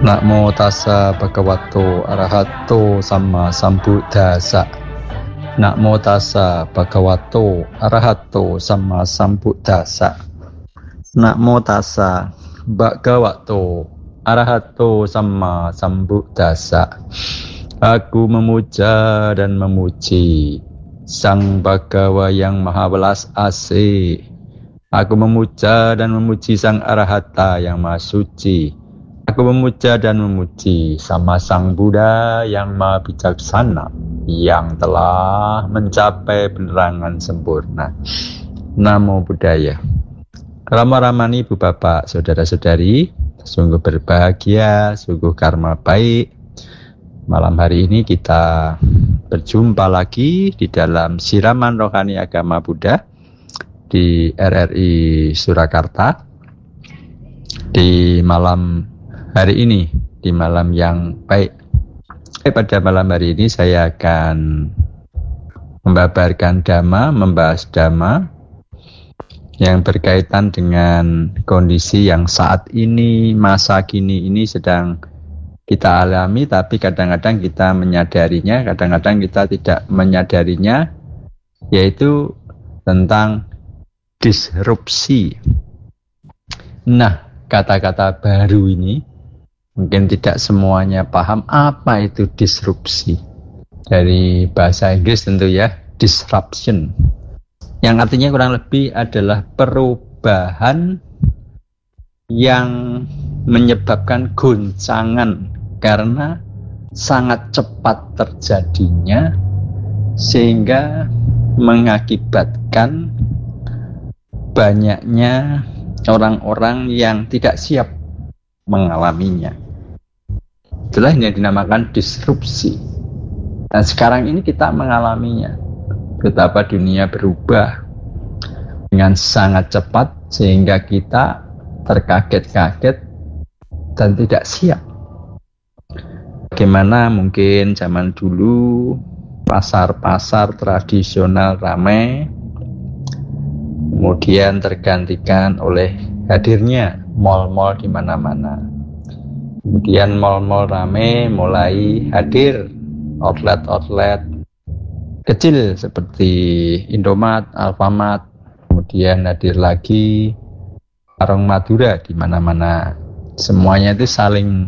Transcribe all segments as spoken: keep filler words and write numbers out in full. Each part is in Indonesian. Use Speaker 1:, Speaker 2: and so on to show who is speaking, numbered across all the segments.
Speaker 1: Namo tassa bhagavato arahato samma sambuddhassa. Namo tassa bhagavato arahato samma sambuddhassa. Namo tassa bhagavato arahato samma sambuddhassa. Aku memuja dan memuji Sang Bhagawa yang Maha Welas Asih. Aku memuja dan memuji Sang Arahata yang Maha Suci. Aku memuja dan memuji sama Sang Buddha yang Maha Bijaksana, yang telah mencapai penerangan sempurna. Namo Buddhaya. Rama-ramani Ibu Bapak, Saudara-saudari, sungguh berbahagia, sungguh karma baik. Malam hari ini kita berjumpa lagi di dalam siraman rohani agama Buddha di R R I Surakarta. Di malam hari ini, di malam yang baik. Eh, pada malam hari ini saya akan membabarkan dhamma, membahas dhamma yang berkaitan dengan kondisi yang saat ini, masa kini ini sedang kita alami, tapi kadang-kadang kita menyadarinya, kadang-kadang kita tidak menyadarinya, yaitu tentang disrupsi. Nah, kata-kata baru ini mungkin tidak semuanya paham apa itu disrupsi. Dari bahasa Inggris tentu ya, disruption. Yang artinya kurang lebih adalah perubahan yang menyebabkan goncangan karena sangat cepat terjadinya, sehingga mengakibatkan banyaknya orang-orang yang tidak siap mengalaminya. Itulah yang dinamakan disrupsi. Dan sekarang ini kita mengalaminya. Betapa dunia berubah dengan sangat cepat sehingga kita terkaget-kaget dan tidak siap. Bagaimana mungkin zaman dulu pasar-pasar tradisional ramai, kemudian tergantikan oleh hadirnya mal-mal di mana-mana. Kemudian mal-mal ramai mulai hadir outlet-outlet kecil seperti Indomaret, Alfamart, kemudian hadir lagi warung Madura di mana-mana. Semuanya itu saling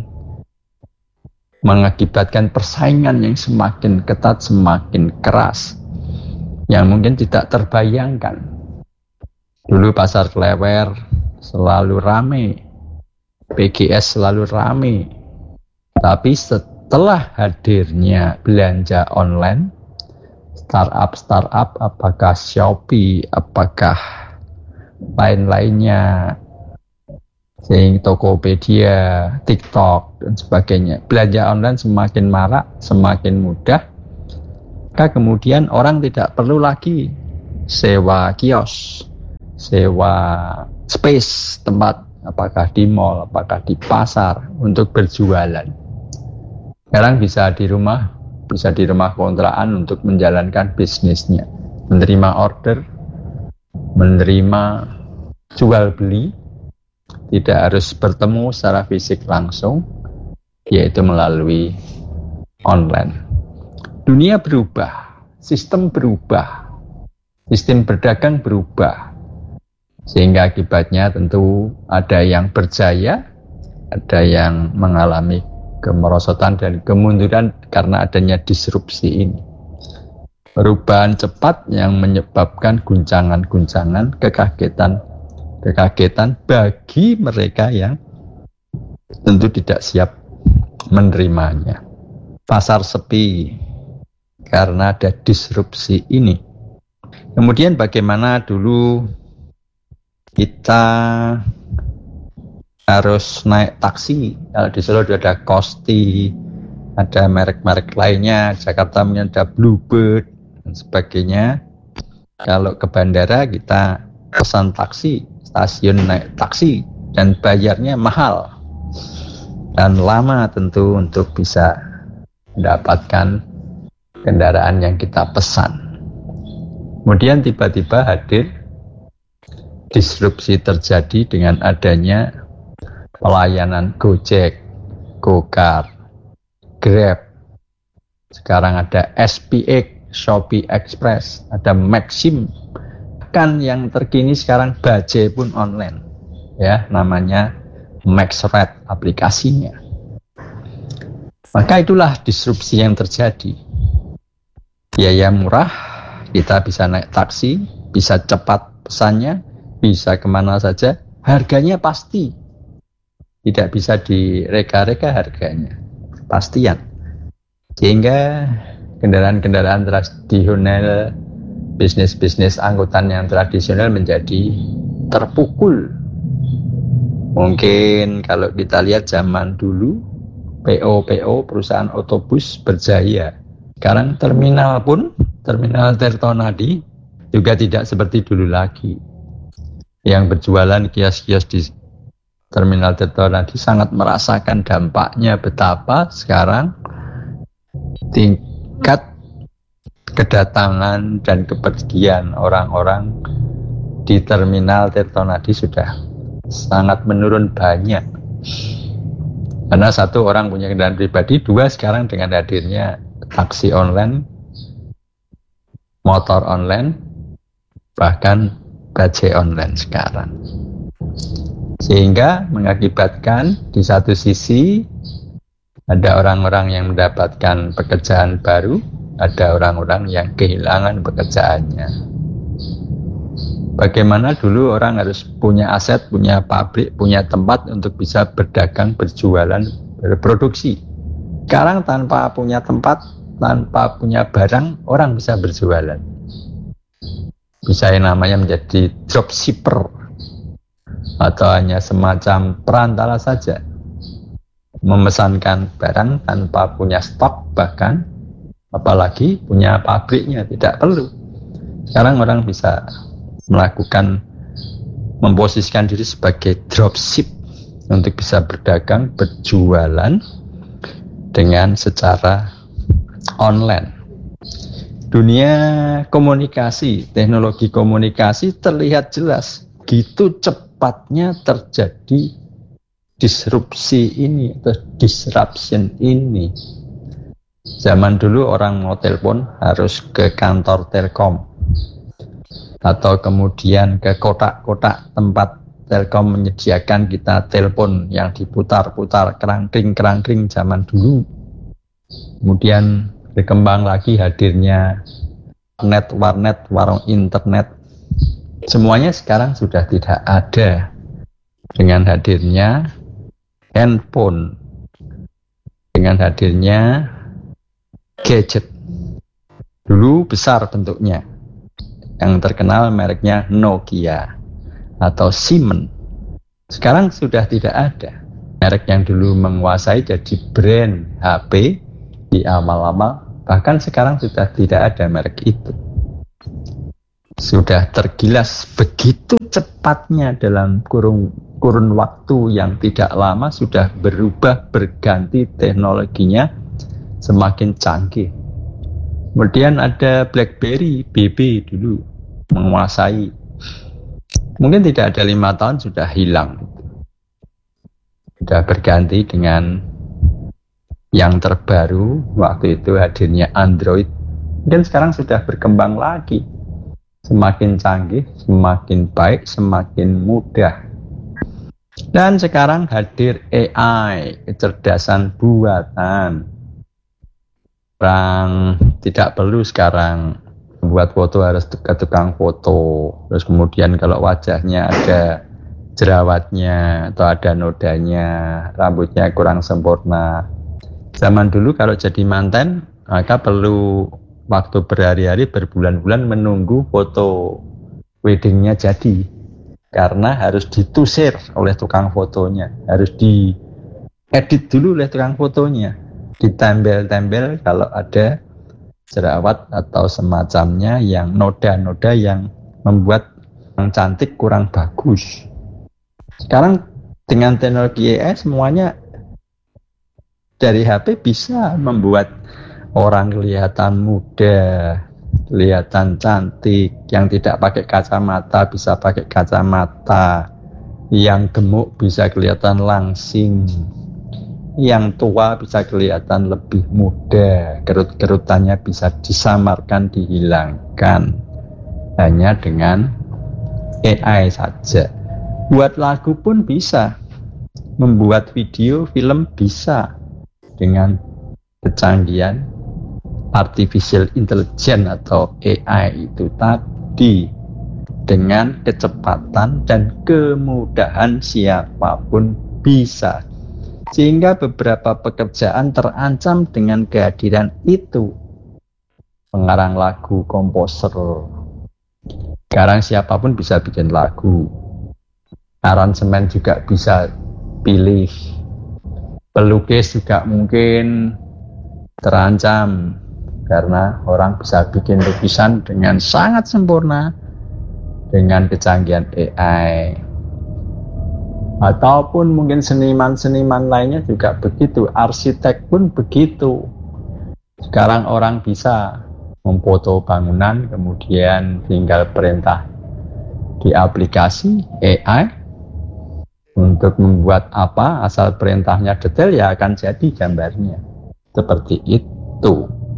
Speaker 1: mengakibatkan persaingan yang semakin ketat, semakin keras, yang mungkin tidak terbayangkan. Dulu pasar Klewer selalu ramai, P G S selalu ramai, tapi setelah hadirnya belanja online, startup-startup, apakah Shopee, apakah lain-lainnya, sehingga Tokopedia, TikTok, dan sebagainya, belanja online semakin marak, semakin mudah, maka kemudian orang tidak perlu lagi sewa kios, sewa space, tempat, apakah di mall, apakah di pasar, untuk berjualan. Sekarang bisa di rumah, bisa di rumah kontrakan untuk menjalankan bisnisnya, menerima order, menerima jual beli, tidak harus bertemu secara fisik langsung, yaitu melalui online. Dunia berubah, sistem berubah, sistem berdagang berubah, sehingga akibatnya tentu ada yang berjaya, ada yang mengalami kemerosotan dan kemunduran karena adanya disrupsi ini. Perubahan cepat yang menyebabkan guncangan-guncangan, kekagetan kekagetan bagi mereka yang tentu tidak siap menerimanya. Pasar sepi karena ada disrupsi ini. Kemudian bagaimana dulu kita harus naik taksi. Kalau di Solo ada Kosti, ada merek-merek lainnya, Jakarta mungkin ada Bluebird dan sebagainya. Kalau ke bandara kita pesan taksi, stasiun naik taksi, dan bayarnya mahal dan lama tentu untuk bisa mendapatkan kendaraan yang kita pesan. Kemudian tiba-tiba hadir disrupsi terjadi dengan adanya pelayanan Gojek, Gokar, Grab, sekarang ada S P X, Shopee Express, ada Maxim, kan yang terkini sekarang Bajaj pun online, ya, namanya MaxRate aplikasinya. Maka itulah disrupsi yang terjadi. Biaya murah, kita bisa naik taksi, bisa cepat pesannya, bisa kemana saja, harganya pasti, tidak bisa direka-reka harganya, pastian. Sehingga kendaraan-kendaraan tradisional, bisnis-bisnis angkutan yang tradisional menjadi terpukul. Mungkin kalau kita lihat zaman dulu, P O P O, perusahaan otobus berjaya. Sekarang terminal pun, terminal Tirtonadi juga tidak seperti dulu lagi. Yang berjualan kios-kios di terminal Tirtonadi sangat merasakan dampaknya betapa sekarang tingkat kedatangan dan kepergian orang-orang di terminal Tirtonadi sudah sangat menurun banyak. Karena satu orang punya kendaraan pribadi, dua sekarang dengan hadirnya taksi online, motor online, bahkan bajai online sekarang. Sehingga mengakibatkan di satu sisi ada orang-orang yang mendapatkan pekerjaan baru, ada orang-orang yang kehilangan pekerjaannya. Bagaimana dulu orang harus punya aset, punya pabrik, punya tempat untuk bisa berdagang, berjualan, berproduksi. Sekarang tanpa punya tempat, tanpa punya barang, orang bisa berjualan. Bisa yang namanya menjadi dropshipper atau hanya semacam perantara saja, memesankan barang tanpa punya stok, bahkan apalagi punya pabriknya, tidak perlu. Sekarang orang bisa melakukan, memposisikan diri sebagai dropship untuk bisa berdagang, berjualan dengan secara online. Dunia komunikasi, teknologi komunikasi terlihat jelas gitu cepatnya terjadi disrupsi ini atau disruption ini. Zaman dulu orang mau telepon harus ke kantor Telkom atau kemudian ke kotak-kotak tempat Telkom menyediakan kita telepon yang diputar-putar, kerangkring-kerangkring zaman dulu. Kemudian berkembang lagi hadirnya net, warnet, warung internet. Semuanya sekarang sudah tidak ada dengan hadirnya handphone, dengan hadirnya gadget. Dulu besar bentuknya, yang terkenal mereknya Nokia atau Siemens. Sekarang sudah tidak ada. Merek yang dulu menguasai jadi brand H P di awal-awal, bahkan sekarang sudah tidak ada merek itu. Sudah tergilas begitu cepatnya dalam kurun kurun waktu yang tidak lama, sudah berubah, berganti teknologinya semakin canggih. Kemudian ada BlackBerry, B B dulu menguasai. Mungkin tidak ada lima tahun sudah hilang. Sudah berganti dengan yang terbaru, waktu itu hadirnya Android. Dan sekarang sudah berkembang lagi. Semakin canggih, semakin baik, semakin mudah. Dan sekarang hadir A I, kecerdasan buatan. Orang tidak perlu sekarang membuat foto harus ke tukang foto. Terus kemudian kalau wajahnya ada jerawatnya atau ada nodanya, rambutnya kurang sempurna. Zaman dulu kalau jadi manten, maka perlu waktu berhari-hari, berbulan-bulan menunggu foto weddingnya jadi. Karena harus ditusir oleh tukang fotonya, harus diedit dulu oleh tukang fotonya, ditempel-tempel kalau ada jerawat atau semacamnya yang noda-noda yang membuat yang cantik kurang bagus. Sekarang dengan teknologi A I semuanya dari H P bisa membuat orang kelihatan muda, kelihatan cantik. Yang tidak pakai kacamata bisa pakai kacamata, yang gemuk bisa kelihatan langsing, yang tua bisa kelihatan lebih muda, kerut-kerutannya bisa disamarkan, dihilangkan hanya dengan A I saja. Buat lagu pun bisa, membuat video, film bisa dengan kecanggihan artificial intelligence atau A I itu tadi, dengan kecepatan dan kemudahan siapapun bisa, sehingga beberapa pekerjaan terancam dengan kehadiran itu. Pengarang lagu, komposer, sekarang siapapun bisa bikin lagu, aransemen juga bisa pilih, pelukis juga mungkin terancam karena orang bisa bikin lukisan dengan sangat sempurna dengan kecanggihan A I. Ataupun mungkin seniman-seniman lainnya juga begitu, arsitek pun begitu. Sekarang orang bisa memfoto bangunan, kemudian tinggal perintah di aplikasi A I untuk membuat apa, asal perintahnya detail ya akan jadi gambarnya. Seperti itu.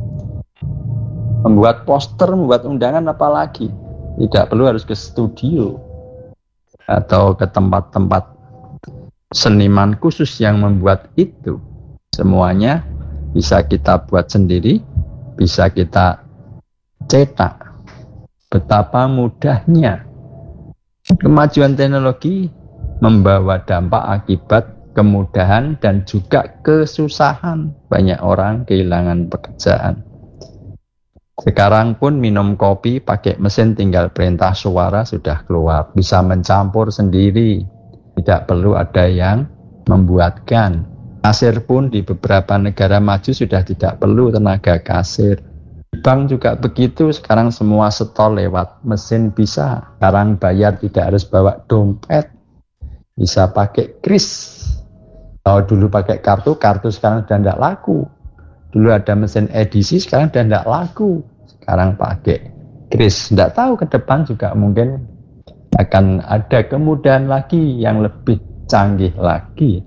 Speaker 1: Membuat poster, membuat undangan apalagi, tidak perlu harus ke studio atau ke tempat-tempat seniman khusus yang membuat itu. Semuanya bisa kita buat sendiri, bisa kita cetak. Betapa mudahnya. Kemajuan teknologi membawa dampak akibat kemudahan dan juga kesusahan. Banyak orang kehilangan pekerjaan. Sekarang pun minum kopi pakai mesin, tinggal perintah suara sudah keluar, bisa mencampur sendiri, tidak perlu ada yang membuatkan. Kasir pun di beberapa negara maju sudah tidak perlu tenaga kasir. Bank juga begitu, sekarang semua setor lewat mesin bisa. Sekarang bayar tidak harus bawa dompet, bisa pakai kris. Kalau dulu pakai kartu, kartu sekarang sudah tidak laku. Dulu ada mesin edisi, sekarang sudah tidak laku. Sekarang pakai kris. Tidak tahu ke depan juga mungkin akan ada kemudahan lagi yang lebih canggih lagi.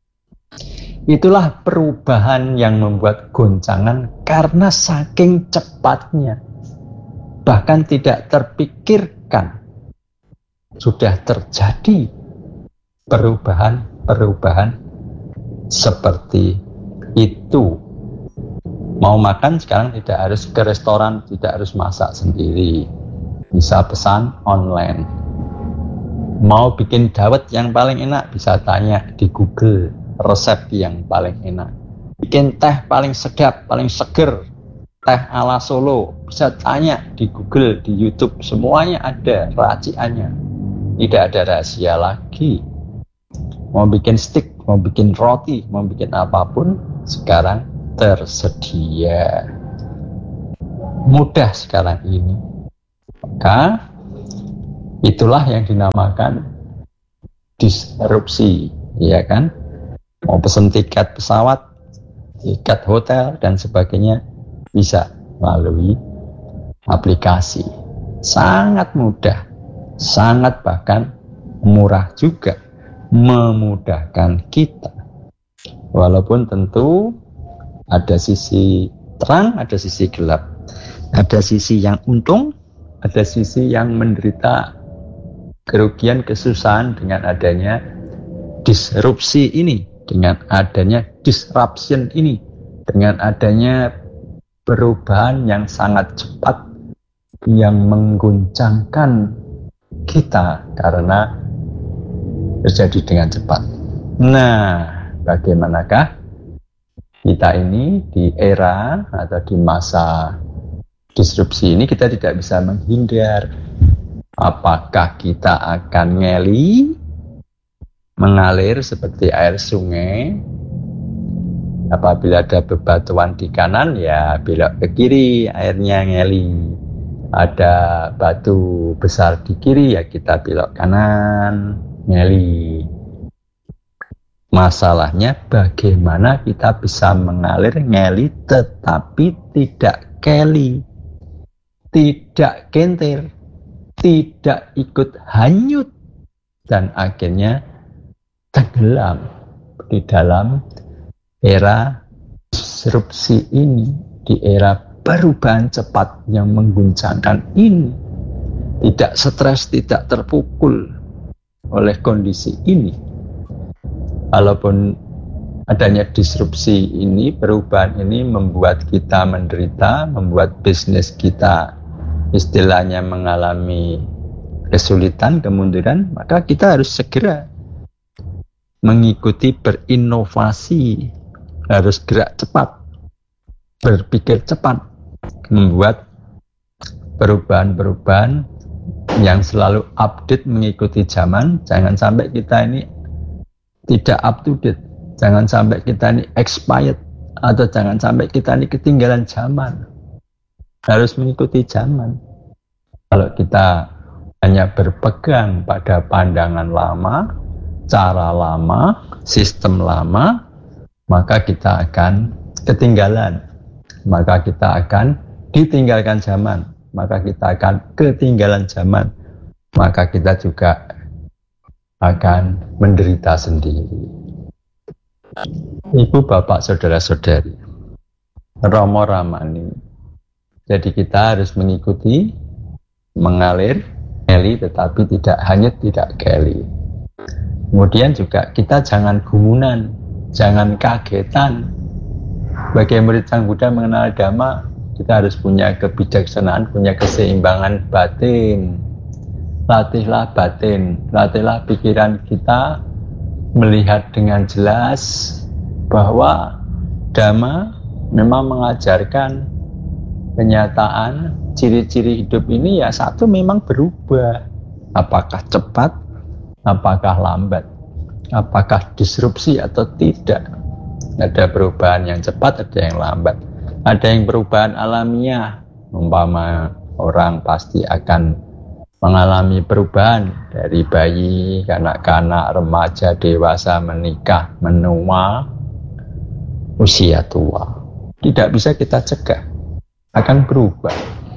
Speaker 1: Itulah perubahan yang membuat goncangan karena saking cepatnya. Bahkan tidak terpikirkan. Sudah terjadi perubahan-perubahan seperti itu. Mau makan sekarang tidak harus ke restoran, tidak harus masak sendiri, bisa pesan online. Mau bikin dawet yang paling enak, bisa tanya di Google resep yang paling enak. Bikin teh paling sedap, paling seger, teh ala Solo, bisa tanya di Google, di YouTube, semuanya ada raciannya. Tidak ada rahasia lagi. Mau bikin steak, mau bikin roti, mau bikin apapun, sekarang tersedia. Mudah sekarang ini. Maka itulah yang dinamakan disrupsi, ya kan? Mau pesen tiket pesawat, tiket hotel dan sebagainya bisa melalui aplikasi. Sangat mudah, sangat bahkan murah juga, memudahkan kita. Walaupun tentu ada sisi terang, ada sisi gelap, ada sisi yang untung, ada sisi yang menderita kerugian, kesusahan dengan adanya disrupsi ini, dengan adanya disruption ini, dengan adanya perubahan yang sangat cepat yang mengguncangkan kita karena terjadi dengan cepat. Nah, bagaimanakah kita ini di era atau di masa disrupsi ini? Kita tidak bisa menghindar. Apakah kita akan ngeli, mengalir seperti air sungai? Apabila ada bebatuan di kanan, ya belok ke kiri, airnya ngeli. Ada batu besar di kiri, ya kita belok kanan, ngeli. Masalahnya bagaimana kita bisa mengalir, ngeli, tetapi tidak keli, tidak kentir, tidak ikut hanyut, dan akhirnya tenggelam di dalam era disrupsi ini, di era perubahan cepat yang mengguncangkan ini, tidak stres, tidak terpukul oleh kondisi ini. Walaupun adanya disrupsi ini, perubahan ini membuat kita menderita, membuat bisnis kita istilahnya mengalami kesulitan, kemunduran, maka kita harus segera mengikuti, berinovasi, harus gerak cepat, berpikir cepat, membuat perubahan-perubahan yang selalu update mengikuti zaman. Jangan sampai kita ini tidak up to date, jangan sampai kita ini expired, atau jangan sampai kita ini ketinggalan zaman. Harus mengikuti zaman. Kalau kita hanya berpegang pada pandangan lama, cara lama, sistem lama, maka kita akan ketinggalan, maka kita akan ditinggalkan zaman, maka kita akan ketinggalan zaman, maka kita juga akan menderita sendiri. Ibu, bapak, saudara-saudari, Rama Ramani, jadi kita harus mengikuti, mengalir, keli, tetapi tidak hanya tidak keli. Kemudian juga kita jangan gumunan, jangan kagetan. Bagi murid Sang Buddha mengenal Dhamma, kita harus punya kebijaksanaan, punya keseimbangan batin. Latihlah batin, latihlah pikiran kita melihat dengan jelas bahwa Dhamma memang mengajarkan kenyataan, ciri-ciri hidup ini ya satu, memang berubah. Apakah cepat, apakah lambat, apakah disrupsi atau tidak. Ada perubahan yang cepat, ada yang lambat. Ada yang perubahan alamiah, umpama orang pasti akan mengalami perubahan dari bayi, kanak-kanak, remaja, dewasa, menikah, menua, usia tua. Tidak bisa kita cegah, akan berubah.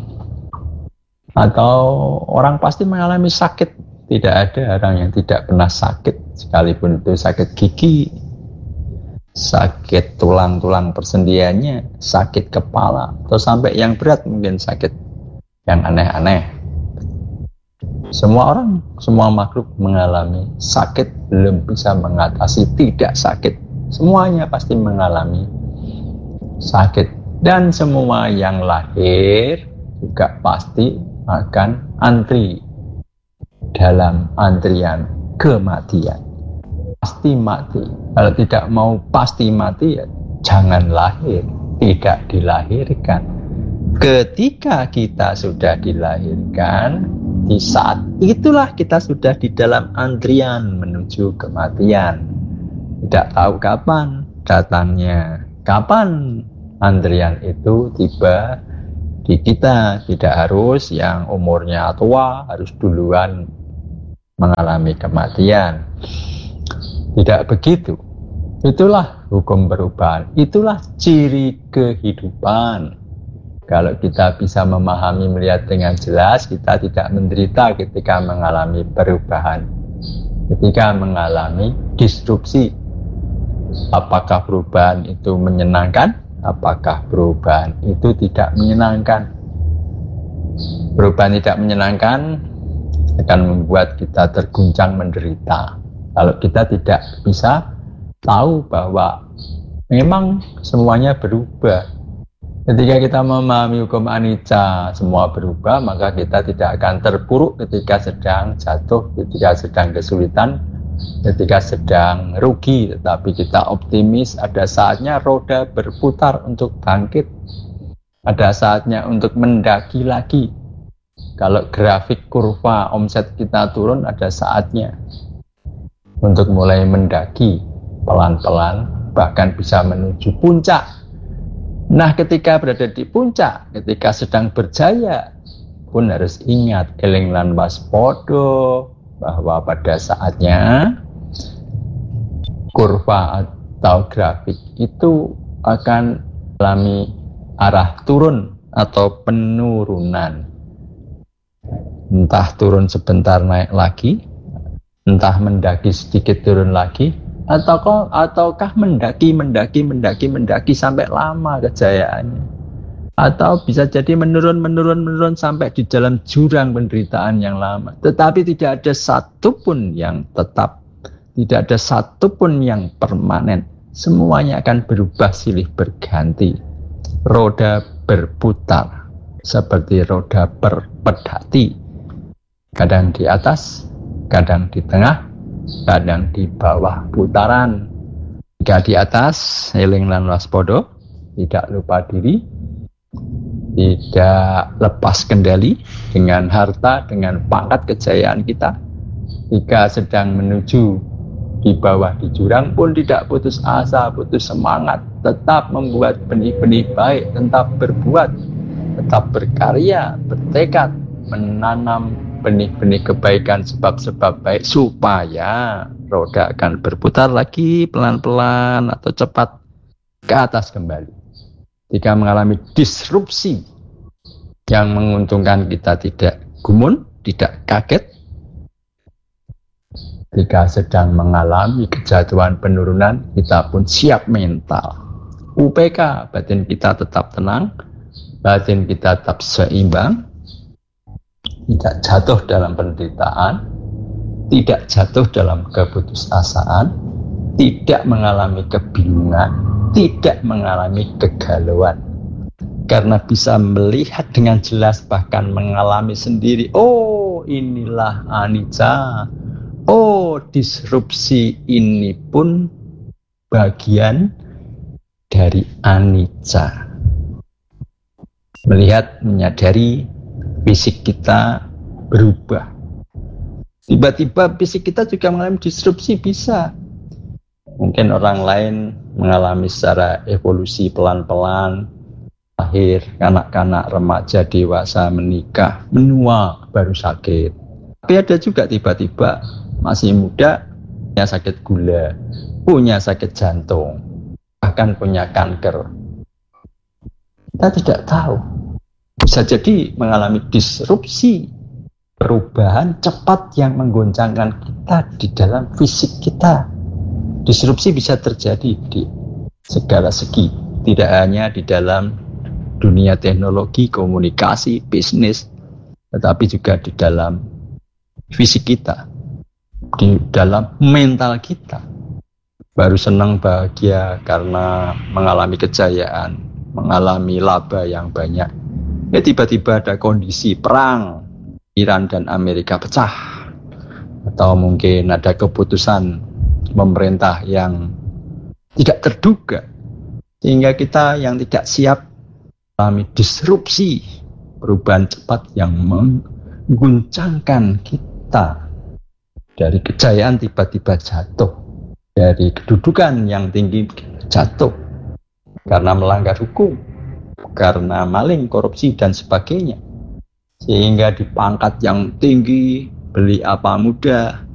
Speaker 1: Atau orang pasti mengalami sakit. Tidak ada orang yang tidak pernah sakit, sekalipun itu sakit gigi, sakit tulang-tulang persendiannya, sakit kepala, atau sampai yang berat mungkin sakit yang aneh-aneh. Semua orang, semua makhluk mengalami sakit, belum bisa mengatasi tidak sakit. Semuanya pasti mengalami sakit. Dan semua yang lahir juga pasti akan antri dalam antrian kematian. Pasti mati. Kalau tidak mau pasti mati, ya jangan lahir, tidak dilahirkan. Ketika kita sudah dilahirkan, di saat itulah kita sudah di dalam antrian menuju kematian. Tidak tahu kapan datangnya, kapan antrian itu tiba di kita. Tidak harus yang umurnya tua harus duluan mengalami kematian. Tidak begitu. Itulah hukum perubahan, itulah ciri kehidupan. Kalau kita bisa memahami, melihat dengan jelas, kita tidak menderita ketika mengalami perubahan, ketika mengalami disrupsi. Apakah perubahan itu menyenangkan? Apakah perubahan itu tidak menyenangkan? Perubahan tidak menyenangkan akan membuat kita terguncang, menderita. Kalau kita tidak bisa tahu bahwa memang semuanya berubah. Ketika kita memahami hukum anicca, semua berubah, maka kita tidak akan terpuruk ketika sedang jatuh, ketika sedang kesulitan, ketika sedang rugi. Tetapi kita optimis, ada saatnya roda berputar untuk bangkit. Ada saatnya untuk mendaki lagi. Kalau grafik kurva omset kita turun, ada saatnya untuk mulai mendaki pelan-pelan, bahkan bisa menuju puncak. Nah, ketika berada di puncak, ketika sedang berjaya, pun harus ingat, eling lan waspada, bahwa pada saatnya kurva atau grafik itu akan mengalami arah turun atau penurunan. Entah turun sebentar naik lagi, entah mendaki sedikit turun lagi, Ataukah, ataukah mendaki, mendaki, mendaki, mendaki sampai lama kejayaannya? Atau bisa jadi menurun, menurun, menurun sampai di dalam jurang penderitaan yang lama. Tetapi tidak ada satupun yang tetap, tidak ada satupun yang permanen. Semuanya akan berubah silih berganti. Roda berputar seperti roda berpedati. Kadang di atas, kadang di tengah, kadang di bawah putaran. Jika di atas, eling lan waspada, tidak lupa diri, tidak lepas kendali dengan harta, dengan pangkat kejayaan kita. Jika sedang menuju di bawah di jurang pun tidak putus asa, putus semangat, tetap membuat benih-benih baik, tetap berbuat, tetap berkarya, bertekad, menanam benih-benih kebaikan, sebab-sebab baik, supaya roda akan berputar lagi pelan-pelan atau cepat ke atas kembali. Jika mengalami disrupsi yang menguntungkan, kita tidak gumun, tidak kaget. Jika sedang mengalami kejatuhan penurunan, kita pun siap mental. U P K, batin kita tetap tenang, batin kita tetap seimbang, tidak jatuh dalam penderitaan, tidak jatuh dalam keputusasaan, tidak mengalami kebingungan, tidak mengalami kegalauan. Karena bisa melihat dengan jelas, bahkan mengalami sendiri, oh inilah anicca, oh disrupsi ini pun bagian dari anicca. Melihat, menyadari fisik kita berubah. Tiba-tiba fisik kita juga mengalami disrupsi, bisa. Mungkin orang lain mengalami secara evolusi pelan-pelan, lahir, kanak-kanak, remaja, dewasa, menikah, menua, baru sakit. Tapi ada juga tiba-tiba masih muda, punya sakit gula, punya sakit jantung, bahkan punya kanker. Kita tidak tahu. Bisa jadi mengalami disrupsi, perubahan cepat yang menggoncangkan kita di dalam fisik kita. Disrupsi bisa terjadi di segala segi, tidak hanya di dalam dunia teknologi, komunikasi, bisnis, tetapi juga di dalam fisik kita, di dalam mental kita. Baru senang bahagia karena mengalami kejayaan, mengalami laba yang banyak. Ya tiba-tiba ada kondisi perang, Iran dan Amerika pecah, atau mungkin ada keputusan pemerintah yang tidak terduga, sehingga kita yang tidak siap mengalami disrupsi, perubahan cepat yang mengguncangkan kita. Dari kejayaan tiba-tiba jatuh, dari kedudukan yang tinggi jatuh karena melanggar hukum, karena maling, korupsi, dan sebagainya. Sehingga di pangkat yang tinggi, beli apa mudah,